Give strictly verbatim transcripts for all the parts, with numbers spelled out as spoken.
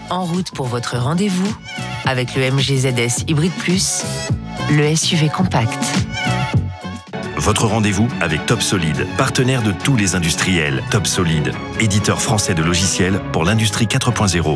En route pour votre rendez-vous avec le M G Z S Hybrid Plus, le S U V compact. Votre rendez-vous avec Top Solid, partenaire de tous les industriels. Top Solid, éditeur français de logiciels pour l'industrie quatre point zéro.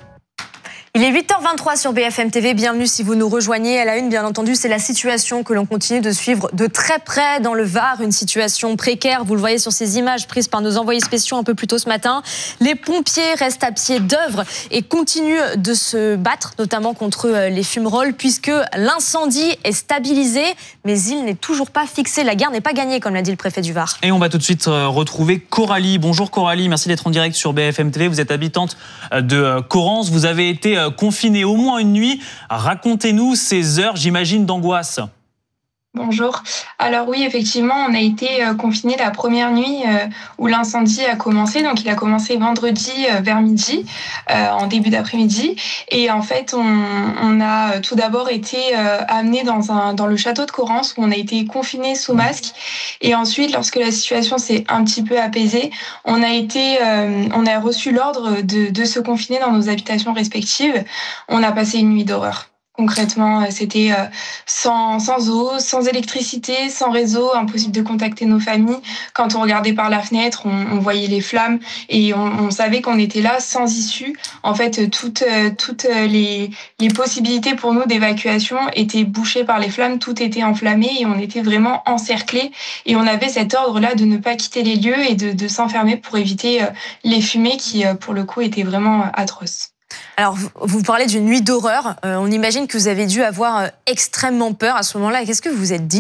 Il est huit heures vingt-trois sur B F M T V. Bienvenue si vous nous rejoignez. À la une, bien entendu, c'est la situation que l'on continue de suivre de très près dans le Var. Une situation précaire. Vous le voyez sur ces images prises par nos envoyés spéciaux un peu plus tôt ce matin. Les pompiers restent à pied d'œuvre et continuent de se battre, notamment contre les fumerolles, puisque l'incendie est stabilisé, mais il n'est toujours pas fixé. La guerre n'est pas gagnée, comme l'a dit le préfet du Var. Et on va tout de suite retrouver Coralie. Bonjour Coralie, merci d'être en direct sur B F M T V. Vous êtes habitante de Corrence. Vous avez été confiné au moins une nuit. Racontez-nous ces heures, j'imagine, d'angoisse. Bonjour. Alors oui, effectivement, on a été euh, confinés la première nuit euh, où l'incendie a commencé. Donc il a commencé vendredi euh, vers midi, euh, en début d'après-midi. Et en fait, on, on a tout d'abord été euh, amenés dans, un, dans le château de Corrence où on a été confinés sous masque. Et ensuite, lorsque la situation s'est un petit peu apaisée, on a, été, euh, on a reçu l'ordre de, de se confiner dans nos habitations respectives. On a passé une nuit d'horreur. Concrètement, c'était sans, sans eau, sans électricité, sans réseau, impossible de contacter nos familles. Quand on regardait par la fenêtre, on, on voyait les flammes et on, on savait qu'on était là sans issue. En fait, toutes, toutes les, les possibilités pour nous d'évacuation étaient bouchées par les flammes, tout était enflammé et on était vraiment encerclés. Et on avait cet ordre-là de ne pas quitter les lieux et de, de s'enfermer pour éviter les fumées qui, pour le coup, étaient vraiment atroces. Alors, vous parlez d'une nuit d'horreur. Euh, on imagine que vous avez dû avoir euh, extrêmement peur à ce moment-là. Qu'est-ce que vous vous êtes dit ?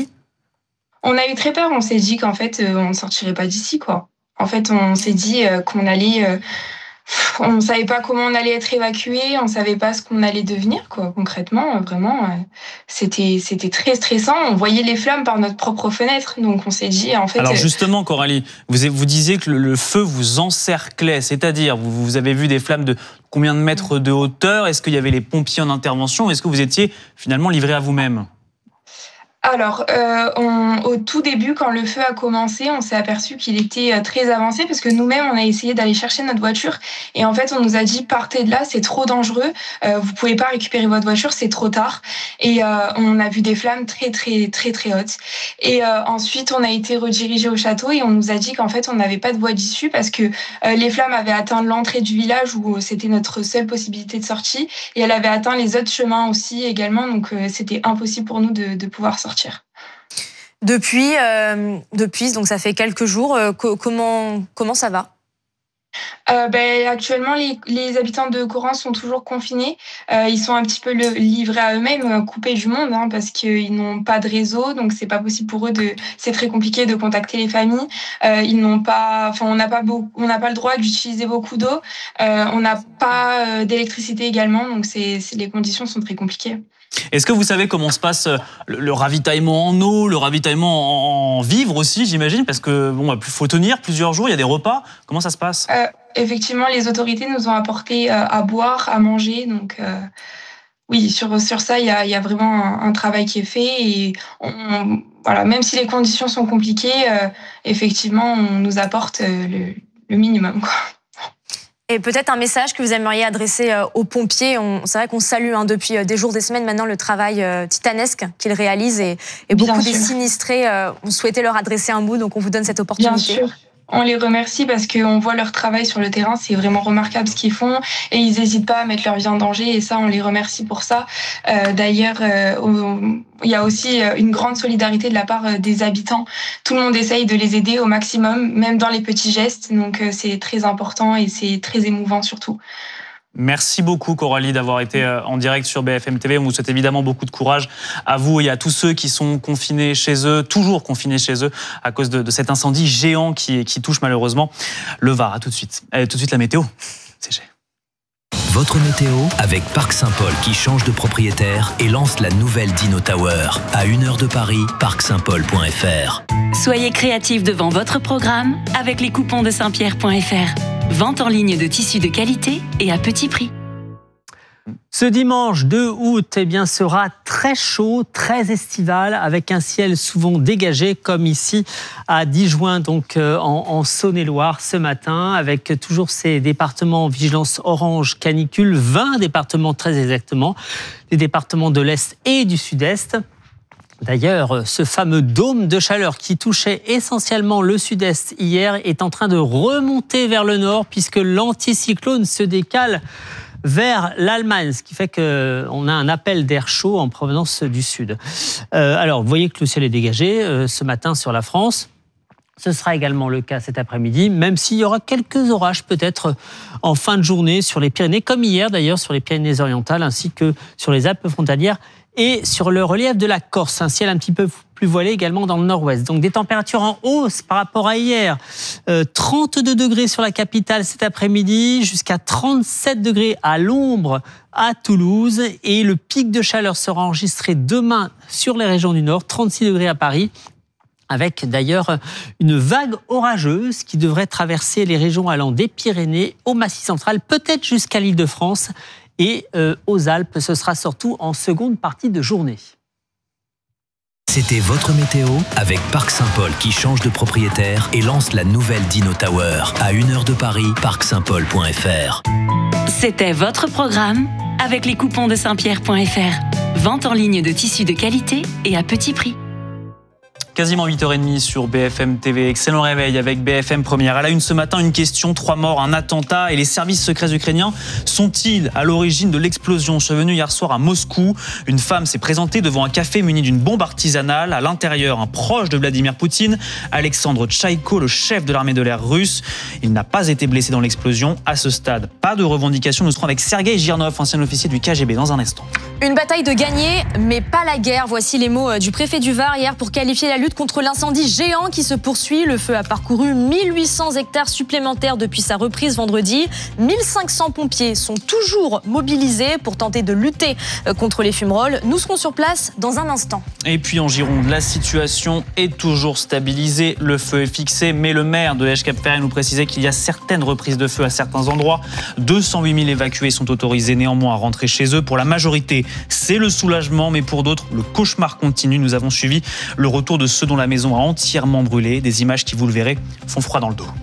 On a eu très peur. On s'est dit qu'en fait, euh, on ne sortirait pas d'ici, quoi. En fait, on s'est dit euh, qu'on allait... Euh, on ne savait pas comment on allait être évacué. On ne savait pas ce qu'on allait devenir, quoi. Concrètement, vraiment, euh, c'était, c'était très stressant. On voyait les flammes par notre propre fenêtre. Donc, on s'est dit, en fait... Alors justement, Coralie, vous, vous disiez que le, le feu vous encerclait. C'est-à-dire, vous, vous avez vu des flammes de combien de mètres de hauteur ? Est-ce qu'il y avait les pompiers en intervention ? Est-ce que vous étiez finalement livré à vous-même ? Alors, euh, on, au tout début, quand le feu a commencé, on s'est aperçu qu'il était très avancé parce que nous-mêmes, on a essayé d'aller chercher notre voiture et en fait, on nous a dit « partez de là, c'est trop dangereux, euh, vous pouvez pas récupérer votre voiture, c'est trop tard ». Et euh, on a vu des flammes très, très, très, très hautes. Et euh, ensuite, on a été redirigé au château et on nous a dit qu'en fait, on n'avait pas de voie d'issue parce que euh, les flammes avaient atteint l'entrée du village où c'était notre seule possibilité de sortie et elle avait atteint les autres chemins aussi également, donc euh, c'était impossible pour nous de, de pouvoir sortir. Depuis, euh, depuis, donc ça fait quelques jours, euh, co- comment, comment ça va ? Euh, ben, actuellement, les, les habitants de Corrence sont toujours confinés. Euh, ils sont un petit peu le, livrés à eux-mêmes, coupés du monde, hein, parce qu'ils n'ont pas de réseau, donc c'est pas possible pour eux de. C'est très compliqué de contacter les familles. Euh, ils n'ont pas, enfin, on n'a pas beaucoup, on n'a pas le droit d'utiliser beaucoup d'eau. Euh, on n'a pas euh, d'électricité également, donc c'est, c'est, les conditions sont très compliquées. Est-ce que vous savez comment se passe le, le ravitaillement en eau, le ravitaillement en, en vivres aussi, j'imagine, parce que bon, il faut tenir plusieurs jours, il y a des repas. Comment ça se passe ? euh, Effectivement, les autorités nous ont apporté euh, à boire, à manger, donc euh, oui, sur sur ça, il y a il y a vraiment un, un travail qui est fait et on, voilà, même si les conditions sont compliquées, euh, effectivement, on nous apporte euh, le, le minimum, quoi. Et peut-être un message que vous aimeriez adresser aux pompiers. On, c'est vrai qu'on salue hein, depuis des jours, des semaines maintenant le travail euh, titanesque qu'ils réalisent et, et beaucoup des sinistrés euh, ont souhaité leur adresser un mot, donc on vous donne cette opportunité. Bien sûr. On les remercie parce qu'on voit leur travail sur le terrain, c'est vraiment remarquable ce qu'ils font et ils n'hésitent pas à mettre leur vie en danger et ça, on les remercie pour ça. Euh, d'ailleurs, euh, on, il y a aussi une grande solidarité de la part des habitants. Tout le monde essaye de les aider au maximum, même dans les petits gestes, donc c'est très important et c'est très émouvant surtout. Merci beaucoup Coralie d'avoir été en direct sur B F M T V. On vous souhaite évidemment beaucoup de courage à vous et à tous ceux qui sont confinés chez eux, toujours confinés chez eux à cause de, de cet incendie géant qui, qui touche malheureusement le Var. À tout de suite. Allez, tout de suite la météo. C G. Votre météo avec Parc Saint-Paul qui change de propriétaire et lance la nouvelle Dino Tower. À une heure de Paris, parc saint paul point f r. Soyez créatifs devant votre programme avec les coupons de saint pierre point f r. Vente en ligne de tissus de qualité et à petit prix. Ce dimanche deux août eh bien, sera très chaud, très estival, avec un ciel souvent dégagé, comme ici à Digoin, donc euh, en, en Saône-et-Loire ce matin, avec toujours ces départements en vigilance orange canicule, vingt départements très exactement, des départements de l'Est et du Sud-Est. D'ailleurs, ce fameux dôme de chaleur qui touchait essentiellement le sud-est hier est en train de remonter vers le nord puisque l'anticyclone se décale vers l'Allemagne, ce qui fait qu'on a un appel d'air chaud en provenance du sud. Euh, alors, vous voyez que le ciel est dégagé euh, ce matin sur la France. Ce sera également le cas cet après-midi, même s'il y aura quelques orages peut-être en fin de journée sur les Pyrénées, comme hier d'ailleurs sur les Pyrénées-Orientales, ainsi que sur les Alpes frontalières et sur le relief de la Corse. Un ciel un petit peu plus voilé également dans le nord-ouest. Donc des températures en hausse par rapport à hier. Euh, trente-deux degrés sur la capitale cet après-midi, jusqu'à trente-sept degrés à l'ombre à Toulouse. Et le pic de chaleur sera enregistré demain sur les régions du nord, trente-six degrés à Paris. Avec d'ailleurs une vague orageuse qui devrait traverser les régions allant des Pyrénées au Massif central, peut-être jusqu'à l'Île-de-France et euh, aux Alpes. Ce sera surtout en seconde partie de journée. C'était votre météo avec Parc Saint-Paul qui change de propriétaire et lance la nouvelle Dino Tower à une heure de Paris, parc saint paul point f r. C'était votre programme avec les coupons de saint pierre point f r. Vente en ligne de tissus de qualité et à petit prix. Quasiment huit heures trente sur B F M T V. Excellent réveil avec B F M Première. À la une ce matin, une question, trois morts, un attentat. Et les services secrets ukrainiens sont-ils à l'origine de l'explosion survenue hier soir à Moscou? Une femme s'est présentée devant un café muni d'une bombe artisanale. À l'intérieur, un proche de Vladimir Poutine, Alexandre Tchaïko, le chef de l'armée de l'air russe. Il n'a pas été blessé dans l'explosion. À ce stade, pas de revendication. Nous serons avec Sergueï Girnov, ancien officier du K G B, dans un instant. Une bataille de gagner, mais pas la guerre. Voici les mots du préfet du Var hier pour qualifier la lutte contre l'incendie géant qui se poursuit. Le feu a parcouru mille huit cents hectares supplémentaires depuis sa reprise vendredi. mille cinq cents pompiers sont toujours mobilisés pour tenter de lutter contre les fumerolles. Nous serons sur place dans un instant. Et puis en Gironde, la situation est toujours stabilisée. Le feu est fixé, mais le maire de Lège-Cap-Ferret nous précisait qu'il y a certaines reprises de feu à certains endroits. deux cent huit mille évacués sont autorisés néanmoins à rentrer chez eux. Pour la majorité, c'est le soulagement, mais pour d'autres, le cauchemar continue. Nous avons suivi le retour de ceux dont la maison a entièrement brûlé. Des images qui, vous le verrez, font froid dans le dos.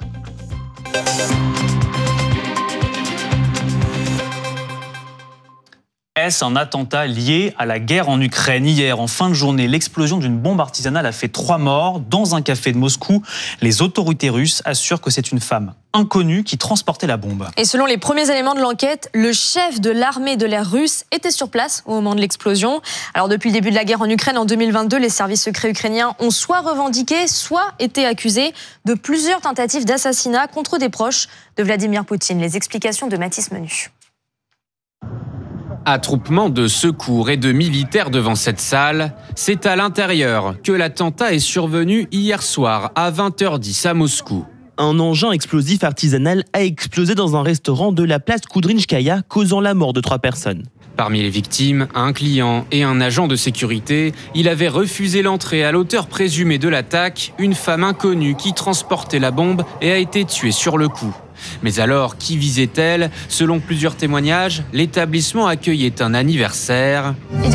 Est-ce un attentat lié à la guerre en Ukraine? Hier, en fin de journée, l'explosion d'une bombe artisanale a fait trois morts dans un café de Moscou. Les autorités russes assurent que c'est une femme inconnue qui transportait la bombe. Et selon les premiers éléments de l'enquête, le chef de l'armée de l'air russe était sur place au moment de l'explosion. Alors depuis le début de la guerre en Ukraine en deux mille vingt-deux, les services secrets ukrainiens ont soit revendiqué, soit été accusés de plusieurs tentatives d'assassinat contre des proches de Vladimir Poutine. Les explications de Mathis Menu. Attroupement de secours et de militaires devant cette salle, c'est à l'intérieur que l'attentat est survenu hier soir à vingt heures dix à Moscou. Un engin explosif artisanal a explosé dans un restaurant de la place Koudrinskaya, causant la mort de trois personnes. Parmi les victimes, un client et un agent de sécurité. Il avait refusé l'entrée à l'auteur présumé de l'attaque, une femme inconnue qui transportait la bombe et a été tuée sur le coup. Mais alors, qui visait-elle? Selon plusieurs témoignages, l'établissement accueillait un anniversaire.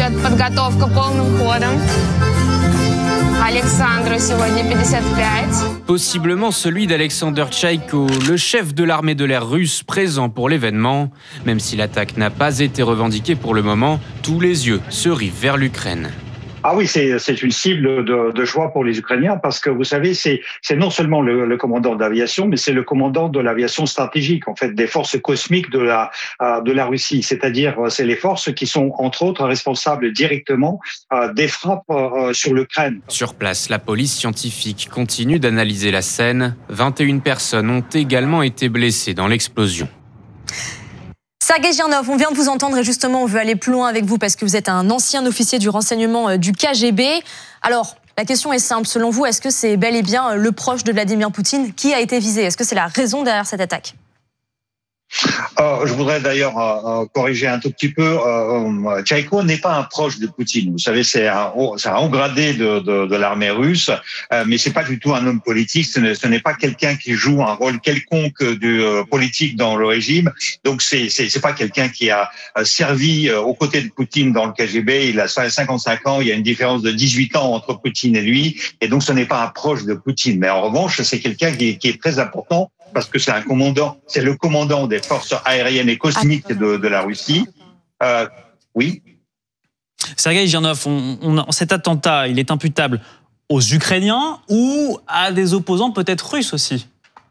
Possiblement celui d'Alexander Tchaïko, le chef de l'armée de l'air russe présent pour l'événement. Même si l'attaque n'a pas été revendiquée pour le moment, tous les yeux se rivent vers l'Ukraine. Ah oui, c'est, c'est une cible de, de joie pour les Ukrainiens parce que vous savez, c'est, c'est non seulement le, le commandant d'aviation, mais c'est le commandant de l'aviation stratégique, en fait, des forces cosmiques de la, de la Russie. C'est-à-dire, c'est les forces qui sont, entre autres, responsables directement des frappes sur l'Ukraine. Sur place, la police scientifique continue d'analyser la scène. vingt et une personnes ont également été blessées dans l'explosion. Sergueï Girnov, on vient de vous entendre et justement on veut aller plus loin avec vous parce que vous êtes un ancien officier du renseignement du K G B. Alors, la question est simple, selon vous, est-ce que c'est bel et bien le proche de Vladimir Poutine qui a été visé? Est-ce que c'est la raison derrière cette attaque? Euh, je voudrais d'ailleurs euh, corriger un tout petit peu. Euh, Tchaïko n'est pas un proche de Poutine. Vous savez, c'est un haut, c'est un haut gradé de, de, de l'armée russe, euh, mais c'est pas du tout un homme politique. Ce n'est, ce n'est pas quelqu'un qui joue un rôle quelconque du euh, politique dans le régime. Donc c'est, c'est, c'est pas quelqu'un qui a servi euh, aux côtés de Poutine dans le K G B. Il a cinquante-cinq ans. Il y a une différence de dix-huit ans entre Poutine et lui, et donc ce n'est pas un proche de Poutine. Mais en revanche, c'est quelqu'un qui, qui est très important, parce que c'est un commandant, c'est le commandant des forces aériennes et cosmiques de, de la Russie. Euh, oui. Sergueï Girnov, on, on, cet attentat, il est imputable aux Ukrainiens ou à des opposants peut-être russes aussi?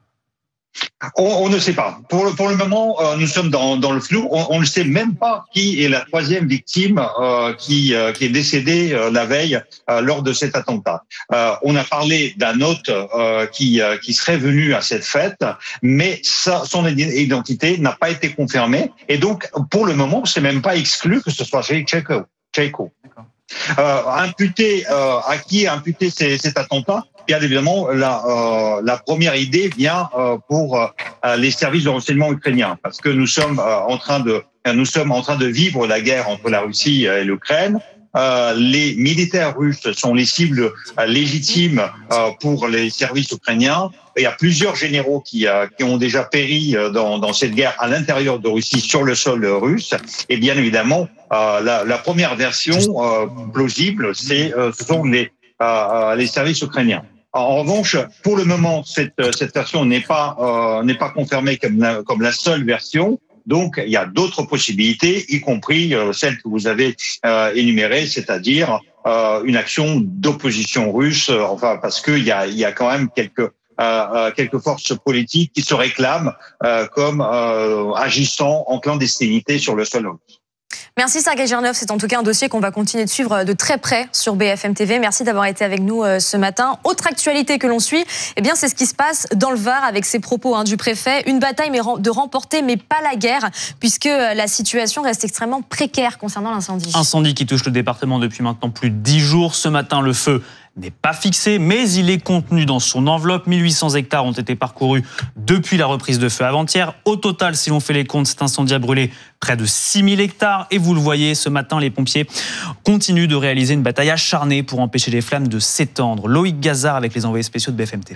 On, on ne sait pas. Pour le, pour le moment, euh, nous sommes dans, dans le flou. On, on ne sait même pas qui est la troisième victime euh, qui, euh, qui est décédée euh, la veille euh, lors de cet attentat. Euh, on a parlé d'un hôte euh, qui, euh, qui serait venu à cette fête, mais sa, son identité n'a pas été confirmée. Et donc, pour le moment, c'est même pas exclu que ce soit Tchaïko. Tchaïko. Euh, imputé, euh, à qui imputer cet attentat? Bien évidemment, la, euh, la première idée vient euh, pour euh, les services de renseignement ukrainiens, parce que nous sommes euh, en train de nous sommes en train de vivre la guerre entre la Russie et l'Ukraine. Euh, les militaires russes sont les cibles euh, légitimes euh, pour les services ukrainiens. Il y a plusieurs généraux qui, euh, qui ont déjà péri euh, dans, dans cette guerre à l'intérieur de Russie sur le sol russe. Et bien évidemment, euh, la, la première version euh, plausible, c'est euh, ce sont les euh, les services ukrainiens. En revanche, pour le moment, cette, cette version n'est pas euh, n'est pas confirmée comme la, comme la seule version. Donc, il y a d'autres possibilités, y compris euh, celles que vous avez euh, énumérées, c'est-à-dire euh, une action d'opposition russe. Euh, enfin, parce qu'il y a il y a quand même quelques euh, quelques forces politiques qui se réclament euh, comme euh, agissant en clandestinité sur le sol russe. Merci Sergueï Girnov, c'est en tout cas un dossier qu'on va continuer de suivre de très près sur B F M T V. Merci d'avoir été avec nous ce matin. Autre actualité que l'on suit, eh bien c'est ce qui se passe dans le Var avec ces propos hein, du préfet. Une bataille de remporter, mais pas la guerre, puisque la situation reste extrêmement précaire concernant l'incendie. Incendie qui touche le département depuis maintenant plus de dix jours. Ce matin, le feu n'est pas fixé, mais il est contenu dans son enveloppe. mille huit cents hectares ont été parcourus depuis la reprise de feu avant-hier. Au total, si l'on fait les comptes, cet incendie a brûlé près de six mille hectares. Et vous le voyez, ce matin, les pompiers continuent de réaliser une bataille acharnée pour empêcher les flammes de s'étendre. Loïc Gazard avec les envoyés spéciaux de B F M T V.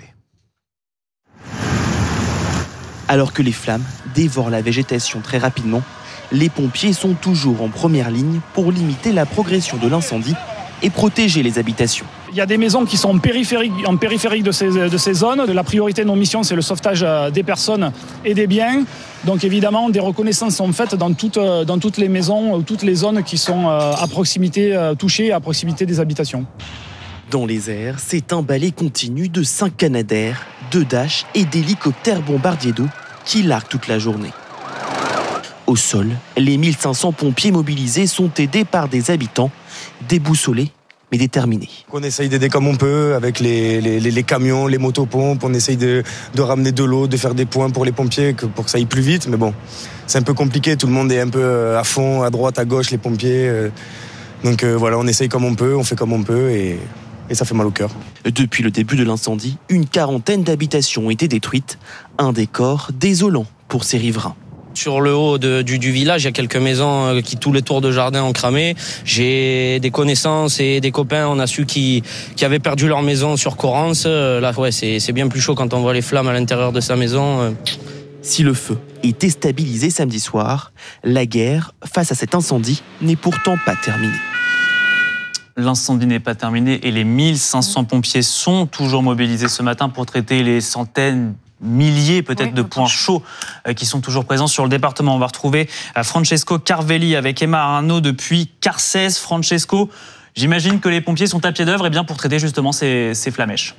Alors que les flammes dévorent la végétation très rapidement, les pompiers sont toujours en première ligne pour limiter la progression de l'incendie et protéger les habitations. Il y a des maisons qui sont en périphérique, en périphérique de, ces, de ces zones. La priorité de nos missions, c'est le sauvetage des personnes et des biens. Donc évidemment, des reconnaissances sont faites dans toutes, dans toutes les maisons, toutes les zones qui sont à proximité, touchées, à proximité des habitations. Dans les airs, c'est un balai continu de cinq Canadair, deux Dash et d'hélicoptères bombardiers d'eau qui larguent toute la journée. Au sol, les mille cinq cents pompiers mobilisés sont aidés par des habitants, déboussolés mais déterminés. On essaye d'aider comme on peut avec les, les, les camions, les motopompes, on essaye de, de ramener de l'eau, de faire des points pour les pompiers pour que ça aille plus vite, mais bon, c'est un peu compliqué, tout le monde est un peu à fond, à droite, à gauche, les pompiers. Donc voilà, on essaye comme on peut, on fait comme on peut et, et ça fait mal au cœur. Depuis le début de l'incendie, une quarantaine d'habitations ont été détruites, un décor désolant pour ces riverains. Sur le haut de, du, du village, il y a quelques maisons qui, tous les tours de jardin ont cramé. J'ai des connaissances et des copains, on a su qui, qui avaient perdu leur maison sur Corrance. Là, ouais, c'est, c'est bien plus chaud quand on voit les flammes à l'intérieur de sa maison. Si le feu est déstabilisé samedi soir, la guerre face à cet incendie n'est pourtant pas terminée. L'incendie n'est pas terminé et les mille cinq cents pompiers sont toujours mobilisés ce matin pour traiter les centaines milliers peut-être oui, de points chauds euh, qui sont toujours présents sur le département. On va retrouver euh, Francesco Carvelli avec Emma Arnaud depuis Carcès. Francesco, j'imagine que les pompiers sont à pied d'œuvre et bien pour traiter justement ces, ces flamèches.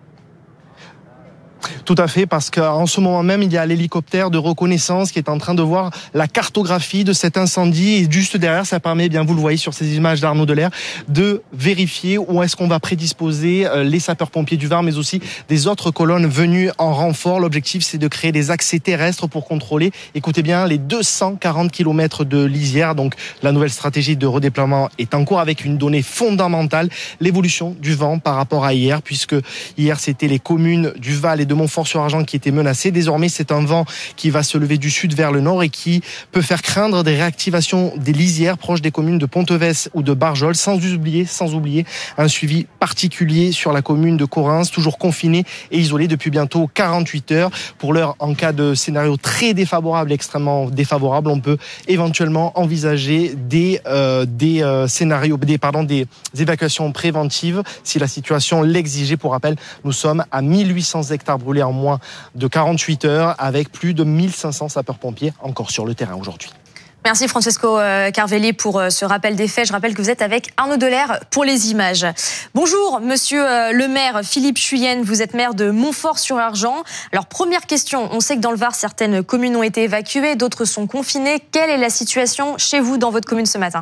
Tout à fait, parce qu'en ce moment même, il y a l'hélicoptère de reconnaissance qui est en train de voir la cartographie de cet incendie. Et juste derrière, ça permet, eh bien, vous le voyez sur ces images d'Arnaud Delair, de vérifier où est-ce qu'on va prédisposer les sapeurs-pompiers du Var, mais aussi des autres colonnes venues en renfort. L'objectif, c'est de créer des accès terrestres pour contrôler, écoutez bien, les deux cent quarante kilomètres de lisière. Donc, la nouvelle stratégie de redéploiement est en cours avec une donnée fondamentale, l'évolution du vent par rapport à hier, puisque hier, c'était les communes du Val et de Montfort Montfort-sur-Argent qui était menacée. Désormais, c'est un vent qui va se lever du sud vers le nord et qui peut faire craindre des réactivations des lisières proches des communes de Pontevès ou de Barjol, sans oublier, sans oublier un suivi particulier sur la commune de Correns, toujours confinée et isolée depuis bientôt quarante-huit heures. Pour l'heure, en cas de scénario très défavorable, extrêmement défavorable, on peut éventuellement envisager des, euh, des euh, scénarios, des, pardon, des évacuations préventives si la situation l'exigeait. Pour rappel, nous sommes à mille huit cents hectares brûlés en moins de quarante-huit heures, avec plus de mille cinq cents sapeurs-pompiers encore sur le terrain aujourd'hui. Merci Francesco Carvelli pour ce rappel des faits. Je rappelle que vous êtes avec Arnaud Delaire pour les images. Bonjour monsieur le maire Philippe Chuyenne, vous êtes maire de Montfort-sur-Argent. Alors première question, on sait que dans le Var, certaines communes ont été évacuées, d'autres sont confinées. Quelle est la situation chez vous dans votre commune ce matin ?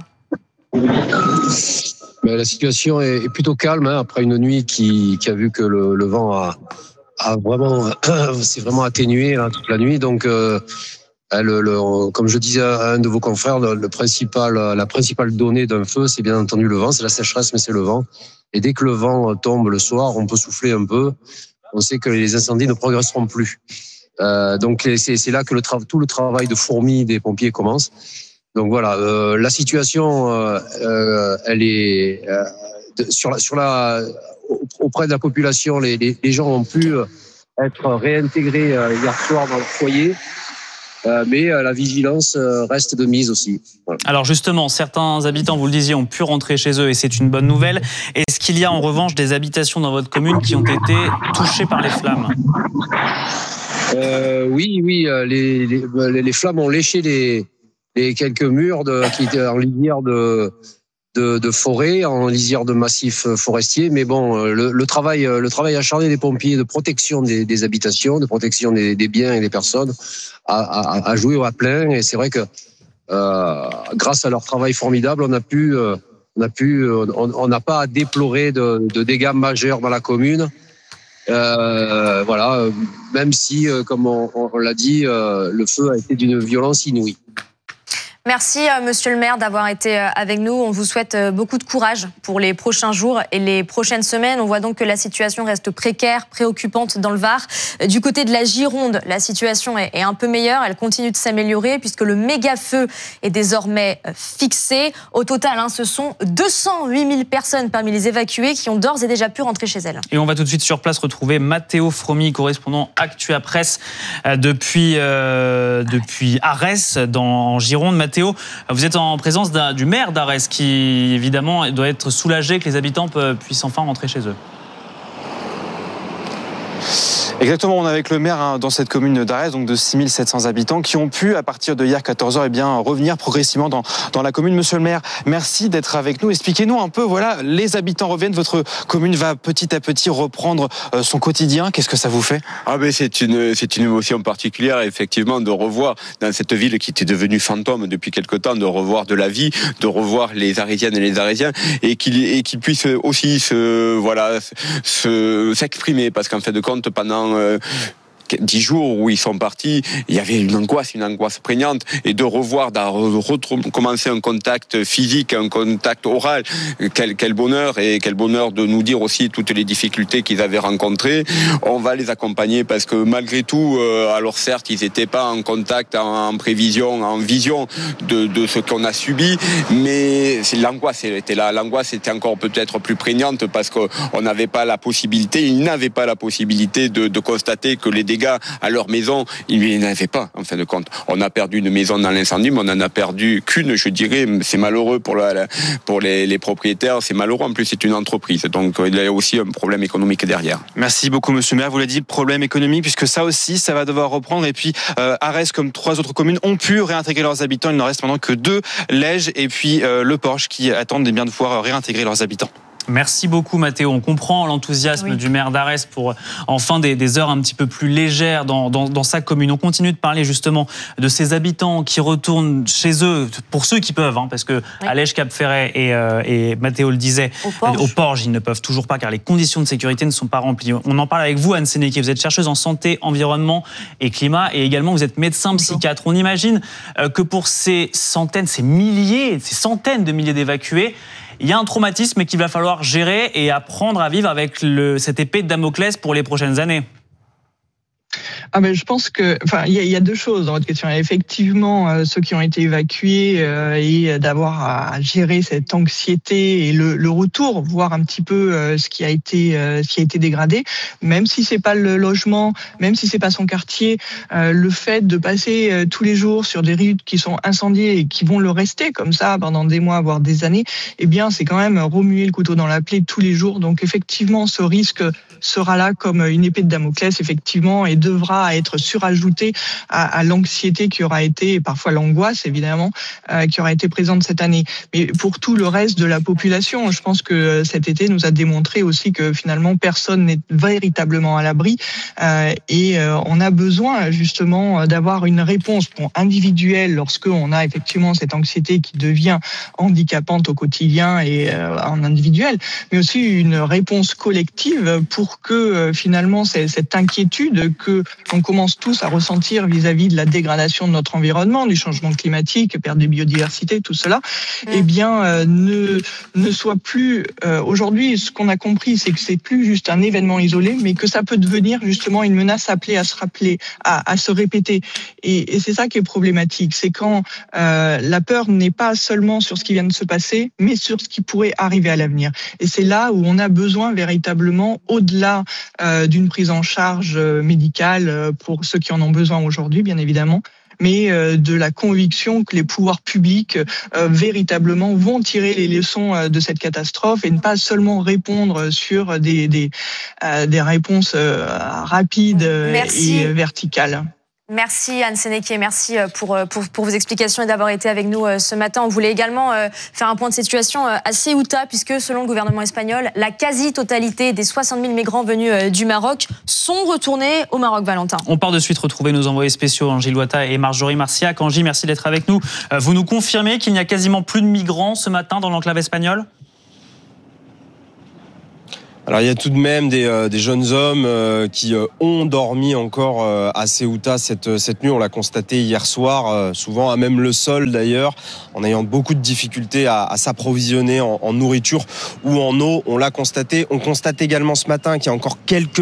Mais la situation est plutôt calme hein, après une nuit qui, qui a vu que le, le vent a, a vraiment, s'est vraiment atténué hein, toute la nuit. Donc euh, Le, le, comme je disais à un de vos confrères, le, le principal, la principale donnée d'un feu, c'est bien entendu le vent. C'est la sécheresse, mais c'est le vent. Et dès que le vent tombe le soir, on peut souffler un peu. On sait que les incendies ne progresseront plus. Euh, donc c'est, c'est là que le tra- tout le travail de fourmi des pompiers commence. Donc voilà, euh, la situation, euh, euh, elle est euh, de, sur la, sur la, auprès de la population. Les, les, les gens ont pu être réintégrés euh, hier soir dans leur foyer. Euh, mais euh, la vigilance euh, reste de mise aussi. Voilà. Alors justement, certains habitants, vous le disiez, ont pu rentrer chez eux et c'est une bonne nouvelle. Est-ce qu'il y a en revanche des habitations dans votre commune qui ont été touchées par les flammes ? euh, Oui, oui, les, les, les flammes ont léché les, les quelques murs de, qui étaient en lisière de, de, de forêt, en lisière de massifs forestiers. Mais bon, le, le, travail, le travail acharné des pompiers de protection des, des habitations, de protection des, des biens et des personnes, à, à, à jouer à plein. Et c'est vrai que euh, grâce à leur travail formidable, on a pu, euh, on a pu, on n'a pas à déplorer de, de dégâts majeurs dans la commune. Euh, voilà, même si, euh, comme on, on l'a dit, euh, le feu a été d'une violence inouïe. Merci monsieur le maire d'avoir été avec nous. On vous souhaite beaucoup de courage pour les prochains jours et les prochaines semaines. On voit donc que la situation reste précaire, préoccupante dans le Var. Du côté de la Gironde, la situation est un peu meilleure. Elle continue de s'améliorer puisque le méga-feu est désormais fixé. Au total, hein, ce sont deux cent huit mille personnes parmi les évacués qui ont d'ores et déjà pu rentrer chez elles. Et on va tout de suite sur place retrouver Matteo Fromi, correspondant Actua Presse depuis, euh, depuis Arès dans, en Gironde. Matteo, vous êtes en présence du maire d'Arès qui, évidemment, doit être soulagé que les habitants puissent enfin rentrer chez eux. Exactement, on est avec le maire hein, dans cette commune d'Arès, donc de six mille sept cents habitants, qui ont pu, à partir de hier quatorze heures, eh bien, revenir progressivement dans, dans la commune. Monsieur le maire, merci d'être avec nous. Expliquez-nous un peu, voilà, les habitants reviennent, votre commune va petit à petit reprendre euh, son quotidien. Qu'est-ce que ça vous fait ? Ah ben c'est une, c'est une émotion particulière, effectivement, de revoir dans cette ville qui était devenue fantôme depuis quelque temps, de revoir de la vie, de revoir les Arésiennes et les Arésiens, et qu'ils, et qu'ils puissent aussi se, voilà, se, s'exprimer, parce qu'en fait de compte, pendant Euh, dix jours où ils sont partis, il y avait une angoisse, une angoisse prégnante, et de revoir, de recommencer un contact physique, un contact oral, quel, quel bonheur, et quel bonheur de nous dire aussi toutes les difficultés qu'ils avaient rencontrées. On va les accompagner parce que malgré tout, euh, alors certes, ils n'étaient pas en contact, en, en prévision, en vision de, de ce qu'on a subi, mais c'est, l'angoisse, elle était là. L'angoisse était encore peut-être plus prégnante parce qu'on n'avait pas la possibilité, ils n'avaient pas la possibilité de, de constater que les dégâts à leur maison, ils n'avaient pas, en fin de compte. On a perdu une maison dans l'incendie, mais on n'en a perdu qu'une, je dirais. C'est malheureux pour, la, pour les, les propriétaires, c'est malheureux. En plus, c'est une entreprise. Donc, il y a aussi un problème économique derrière. Merci beaucoup, monsieur le maire. Vous l'avez dit, problème économique, puisque ça aussi, ça va devoir reprendre. Et puis, euh, Arès, comme trois autres communes, ont pu réintégrer leurs habitants. Il n'en reste maintenant que deux, Lège et puis euh, Le Porche, qui attendent eh bien, de pouvoir réintégrer leurs habitants. Merci beaucoup Mathéo, on comprend l'enthousiasme oui. du maire d'Arès pour enfin des, des heures un petit peu plus légères dans, dans, dans sa commune. On continue de parler justement de ces habitants qui retournent chez eux, pour ceux qui peuvent, hein, parce que oui. à Lège, Cap-Ferret et, euh, et Mathéo le disait, au Porge. au Porge, ils ne peuvent toujours pas car les conditions de sécurité ne sont pas remplies. On en parle avec vous Anne Sénéquier, vous êtes chercheuse en santé, environnement et climat et également vous êtes médecin psychiatre. On imagine que pour ces centaines, ces milliers, ces centaines de milliers d'évacués, il y a un traumatisme qu'il va falloir gérer et apprendre à vivre avec le, cette épée de Damoclès pour les prochaines années. Ah ben, je pense que, enfin, il y, y a deux choses dans votre question. Effectivement, euh, ceux qui ont été évacués euh, et d'avoir à gérer cette anxiété et le, le retour, voir un petit peu euh, ce qui a été, euh, ce qui a été dégradé, même si c'est pas le logement, même si c'est pas son quartier, euh, le fait de passer euh, tous les jours sur des routes qui sont incendiées et qui vont le rester comme ça pendant des mois, voire des années, eh bien, c'est quand même remuer le couteau dans la plaie tous les jours. Donc, effectivement, ce risque sera là comme une épée de Damoclès, effectivement, et devra être surajouté à, à l'anxiété qui aura été, et parfois l'angoisse, évidemment, euh, qui aura été présente cette année. Mais pour tout le reste de la population, je pense que cet été nous a démontré aussi que finalement, personne n'est véritablement à l'abri euh, et euh, on a besoin justement d'avoir une réponse bon, individuelle lorsque on a effectivement cette anxiété qui devient handicapante au quotidien et euh, en individuel, mais aussi une réponse collective pour que euh, finalement c'est cette inquiétude que l'on commence tous à ressentir vis-à-vis de la dégradation de notre environnement, du changement climatique, perte de biodiversité, tout cela, mmh. eh bien euh, ne ne soit plus euh, aujourd'hui. Ce qu'on a compris, c'est que c'est plus juste un événement isolé, mais que ça peut devenir justement une menace appelée à se rappeler, à, à se répéter. Et, et c'est ça qui est problématique, c'est quand euh, la peur n'est pas seulement sur ce qui vient de se passer, mais sur ce qui pourrait arriver à l'avenir. Et c'est là où on a besoin véritablement, au-delà euh, d'une prise en charge euh, médicale euh, pour ceux qui en ont besoin aujourd'hui, bien évidemment, mais euh, de la conviction que les pouvoirs publics euh, véritablement vont tirer les leçons euh, de cette catastrophe et ne pas seulement répondre sur des, des, euh, des réponses euh, rapides Merci. et verticales. Merci Anne Sénéquier, merci pour, pour, pour vos explications et d'avoir été avec nous ce matin. On voulait également faire un point de situation à Ceuta, puisque selon le gouvernement espagnol, la quasi-totalité des soixante mille migrants venus du Maroc sont retournés au Maroc, Valentin. On part de suite retrouver nos envoyés spéciaux, Angie Loata et Marjorie Marciac. Angie, merci d'être avec nous. Vous nous confirmez qu'il n'y a quasiment plus de migrants ce matin dans l'enclave espagnole ? Alors il y a tout de même des, euh, des jeunes hommes euh, qui euh, ont dormi encore euh, à Ceuta cette, cette nuit. On l'a constaté hier soir, euh, souvent à même le sol d'ailleurs, en ayant beaucoup de difficultés à, à s'approvisionner en, en nourriture ou en eau. On l'a constaté. On constate également ce matin qu'il y a encore quelques